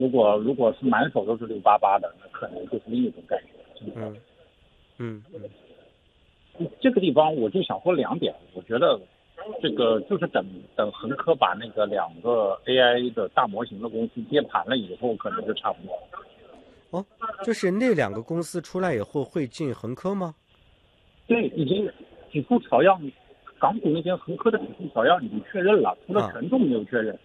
如果是满手都是688的，那可能就是另一种感觉。这个地方我就想说2点，我觉得这个就是等恒科把那个2个 AI 的大模型的公司接盘了以后，可能就差不多了。 哦，就是那2个公司出来以后会进恒科吗？ 对，已经指数调样，港股那边恒科的指数调样已经确认了，除了权重没有确认。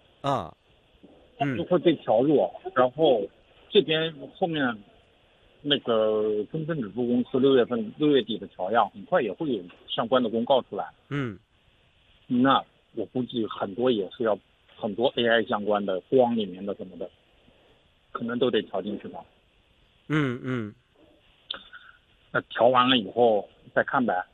就会被调弱，然后这边后面那个中证指数公司6月底的调样，很快也会有相关的公告出来。那我估计很多也是要很多 AI 相关的光里面的什么的，可能都得调进去吧。那调完了以后再看呗。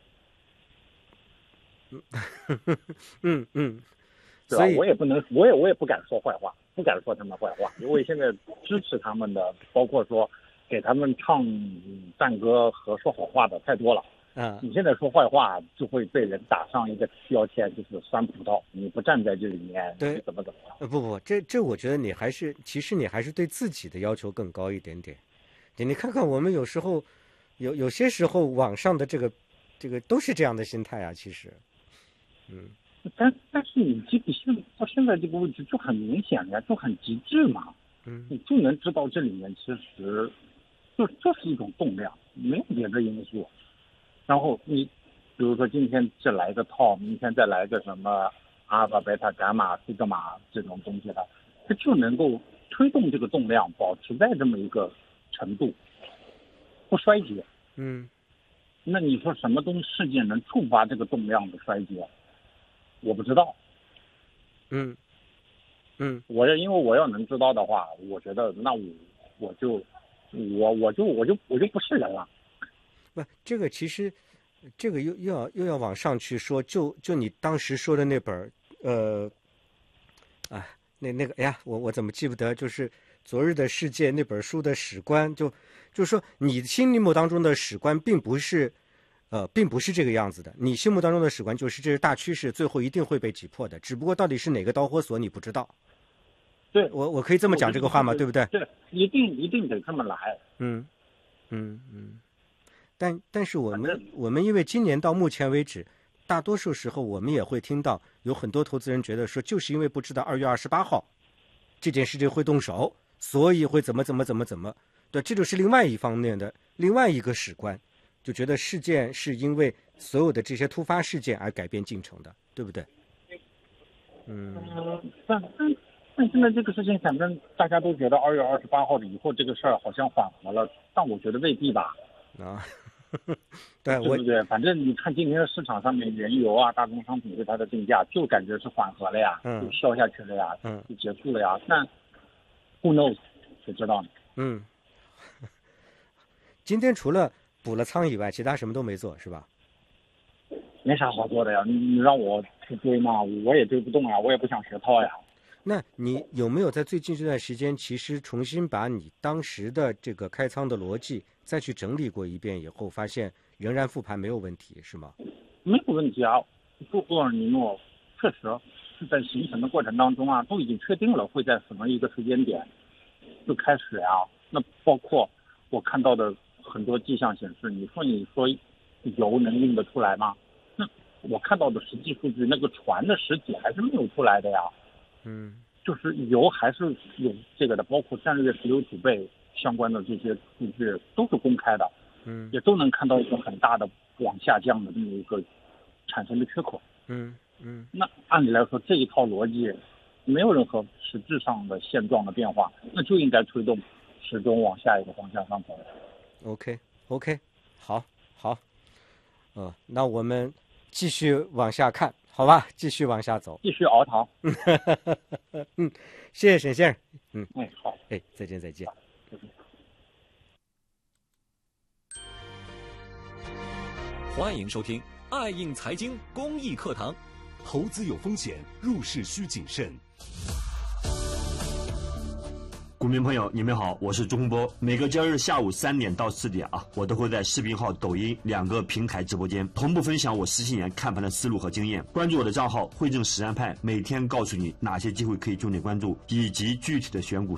对吧？我也不能，我也不敢说坏话，不敢说他们坏话，因为现在支持他们的，包括说给他们唱赞歌和说好话的太多了。你现在说坏话就会被人打上一个标签，就是酸葡萄，你不站在这里面，你怎么样？ 不，这我觉得其实你还是对自己的要求更高一点点。你看看我们有时候有些时候网上的这个都是这样的心态啊，其实， 但是你这个到现在这个位置就很明显呀，就很极致嘛。你就能知道这里面其实就是一种动量，没有别的因素。然后你比如说今天这来个套，明天再来个什么阿尔法、贝塔、伽马、西格玛这种东西的，它就能够推动这个动量保持在这么一个程度，不衰竭。那你说什么事件能触发这个动量的衰竭？我不知道。因为我要能知道的话，我觉得那我就不是人了。 不，这个其实这个又要往上去说，就你当时说的那本那个哎呀，我怎么记不得？就是《昨日的世界》那本书的史观，就是说你心目当中的史观并不是这个样子的。你心目当中的史观就是这是大趋势，最后一定会被击破的，只不过到底是哪个导火索你不知道。 对， 我可以这么讲这个话吗？对不对？ 对，一定得这么来。 但是我们因为今年到目前为止，大多数时候我们也会听到有很多投资人觉得说，就是因为不知道2月28号这件事情会动手，所以会怎么。对，这就是另外一方面的另外一个史观，就觉得事件是因为所有的这些突发事件而改变进程的，对不对？ 但现在这个事情，反正大家都觉得2月28号的以后这个事儿好像缓和了，但我觉得未必吧。 对不对？反正你看今天的市场上面，原油啊、大宗商品对它的定价，就感觉是缓和了呀，就消下去了呀，就结束了呀。但 who knows， 谁知道呢？ 今天除了补了仓以外，其他什么都没做，是吧？ 没啥好做的呀，你让我去追嘛，我也追不动呀，我也不想学套呀。 那你有没有在最近这段时间，其实重新把你当时的这个开仓的逻辑再去整理过一遍以后，发现仍然复盘没有问题，是吗？ 没有问题啊，厄尔尼诺确实是在形成的过程当中啊，都已经确定了会在什么一个时间点就开始啊。那包括我看到的很多迹象显示，你说油能运得出来吗？那我看到的实际数据，那个船的实体还是没有出来的呀。就是油还是有这个的，包括战略石油储备相关的这些数据都是公开的，也都能看到一个很大的往下降的这么一个产生的缺口。那按理来说这一套逻辑没有任何实质上的现状的变化，那就应该推动始终往下一个方向上走。 OK， 好，那我们继续往下看。好吧，继续往下走， 继续熬糖。 谢谢沈先生。 好， 再见。 欢迎收听爱映财经公益课堂。 投资有风险，入市需谨慎。 股民朋友，你们好，我是钟洪波。每个交易日下午3点到4点我都会在视频号、抖音2个平台直播间同步分享我17年看盘的思路和经验。关注我的账号汇正实战派，每天告诉你哪些机会可以重点关注，以及具体的选股